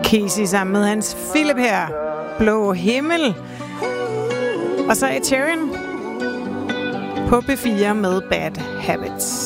Casey sammen med hans Philip her. Blå himmel. Og så er Sheeran på P4 med Bad Habits.